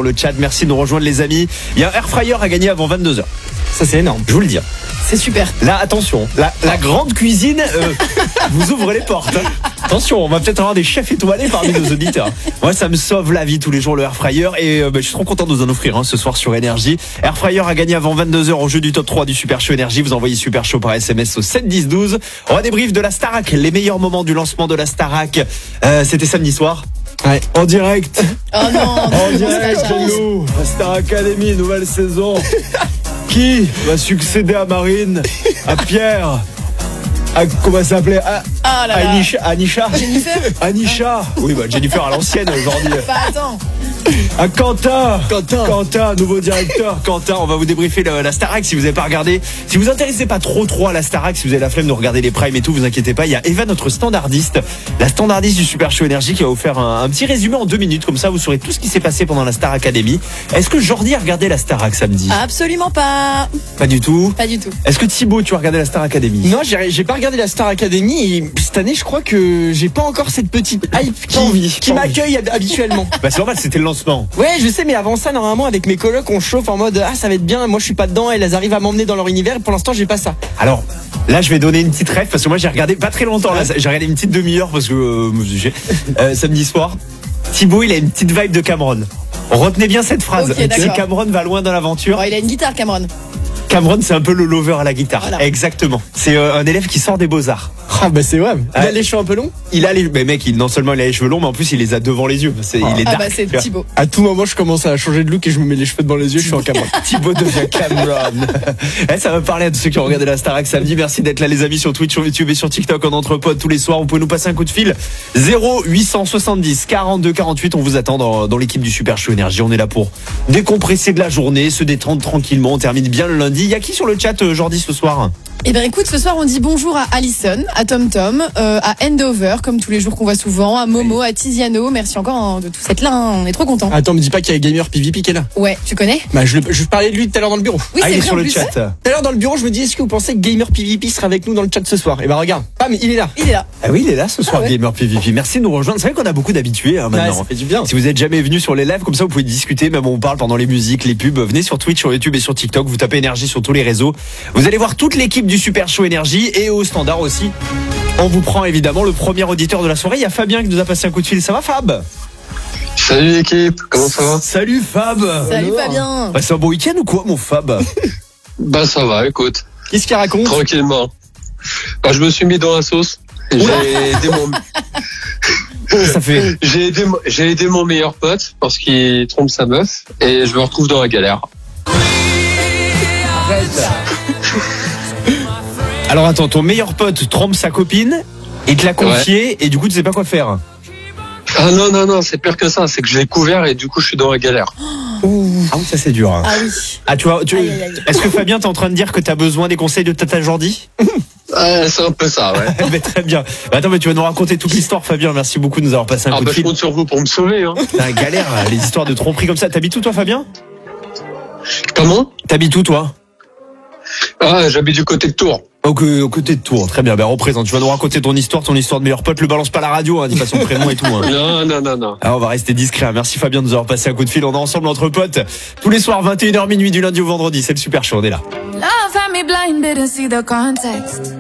sur le chat. Merci de nous rejoindre les amis. Il y a un air fryer à gagner avant 22h. Ça c'est énorme, je vous le dis. C'est super. Là, attention, la grande cuisine vous ouvre les portes. Attention, on va peut-être avoir des chefs étoilés parmi nos auditeurs. Moi, ça me sauve la vie tous les jours, le air fryer. Et je suis trop content de vous en offrir ce soir sur Énergie. Air fryer à gagner avant 22h au jeu du top 3 du Super Show Énergie. Vous envoyez Super Show par SMS au 7 10 12. On va débrief de la Starac, les meilleurs moments du lancement de la Starac. C'était samedi soir. Ouais. En direct. Oh non, en direct chez nous, la Star Academy, nouvelle saison. Qui va succéder à Marine, à Pierre, à comment ça s'appelait, Anisha. Jennifer. Anisha. Oui, bah Jennifer à l'ancienne aujourd'hui. Bah attends. À Quentin, nouveau directeur. Quentin, on va vous débriefer la Starac si vous n'avez pas regardé. Si vous vous intéressez pas trop à la Starac, si vous avez la flemme de regarder les primes et tout, vous inquiétez pas. Il y a Eva, notre standardiste, la standardiste du Super Show Énergie, qui va vous faire un petit résumé en 2 minutes. Comme ça, vous saurez tout ce qui s'est passé pendant la Star Academy. Est-ce que Jordi a regardé la Starac samedi? Absolument pas. Pas du tout. Pas du tout. Est-ce que Thibaut, tu as regardé la Star Academy? Non, j'ai pas regardé la Star Academy et cette année, je crois que j'ai pas encore cette petite hype qui m'accueille habituellement. Bah c'est normal, c'était le lancement. Ouais, je sais, mais avant ça, normalement, avec mes colocs, on chauffe en mode ça va être bien. Moi, je suis pas dedans. Elles arrivent à m'emmener dans leur univers. Et pour l'instant, j'ai pas ça. Alors, là, je vais donner une petite ref parce que moi, j'ai regardé pas très longtemps. Là, j'ai regardé une petite demi-heure parce que samedi soir, Thibaut, il a une petite vibe de Cameron. Retenez bien cette phrase. Okay, si Cameron va loin dans l'aventure. Bon, il a une guitare, Cameron. Cameron, c'est un peu le lover à la guitare. Voilà. Exactement. C'est un élève qui sort des Beaux-Arts. Ah bah c'est vrai. Il a les cheveux un peu longs. Mais mec, non seulement il a les cheveux longs, mais en plus il les a devant les yeux. Il est dark. Bah c'est Thibaut. À tout moment, je commence à changer de look et je me mets les cheveux devant les yeux. Je suis en Cameron. Thibaut devient Cameron. Ça va parler à tous ceux qui ont regardé la Starac samedi. Merci d'être là les amis sur Twitch, sur YouTube et sur TikTok en entre potes tous les soirs. Vous pouvez nous passer un coup de fil 0870 42 48. On vous attend dans l'équipe du Super Show Énergie. On est là pour décompresser de la journée, se détendre tranquillement. On termine bien le lundi. Il y a qui sur le chat Jordi ce soir? Eh ben écoute, ce soir on dit bonjour à Alison, à TomTom, à Endover comme tous les jours qu'on voit souvent, à Momo, à Tiziano. Merci encore de tous être là, on est trop contents. Attends, me dis pas qu'il y a Gamer PVP qui est là. Ouais, tu connais? Bah je parlais de lui tout à l'heure dans le bureau. Oui, c'est il est vrai, sur en le plus. chat. Tout à l'heure dans le bureau, je me dis est-ce que vous pensez que Gamer PVP sera avec nous dans le chat ce soir? Et bah regarde, bam, il est là. Il est là. Ah oui, il est là ce soir, ouais. Gamer PVP. Merci de nous rejoindre. C'est vrai qu'on a beaucoup d'habitués maintenant. Ça fait du bien. Si vous êtes jamais venu sur les lives, comme ça vous pouvez discuter, même on parle pendant les musiques, les pubs. Venez sur Twitch, sur YouTube et sur TikTok. Vous tapez Énergie sur tous les réseaux. Vous allez voir toute l'équipe du Super Show Énergie et au standard aussi. On vous prend évidemment le premier auditeur de la soirée. Il y a Fabien qui nous a passé un coup de fil. Ça va Fab? Salut l'équipe, comment ça va? Salut Fab. Salut Fabien. Bah, c'est un bon week-end ou quoi mon Fab? Bah ça va, écoute. Qu'est-ce qu'il raconte? Tranquillement. Bah, je me suis mis dans la sauce. J'ai aidé mon meilleur pote parce qu'il trompe sa meuf et je me retrouve dans la galère. Alors attends, ton meilleur pote trompe sa copine et te l'a confié et du coup tu sais pas quoi faire. Ah non, c'est pire que ça, c'est que je l'ai couvert et du coup je suis dans la galère. Ah oui, ça c'est dur. Hein. Ah oui. Ah tu vois, Aïe. est-ce que Fabien t'es en train de dire que t'as besoin des conseils de Tata Jordi? C'est un peu ça, ouais. Mais très bien. Attends, mais tu vas nous raconter toute l'histoire Fabien, merci beaucoup de nous avoir passé un coup de Je fil. compte sur vous pour me sauver, hein. T'as galère, les histoires de tromperie comme ça. T'habites où toi Fabien? Comment? T'habites où toi? Ah, j'habite du côté de Tours. Au côté de Tours, très bien, représente. Tu vas nous raconter ton histoire de meilleur pote. Le balance pas à la radio, hein, dis pas son prénom et tout. Hein. Non. Alors on va rester discret. Merci Fabien de nous avoir passé un coup de fil. On est ensemble entre potes tous les soirs 21h minuit du lundi au vendredi. C'est le Super Show, on est là. Love had me blinded to see the context.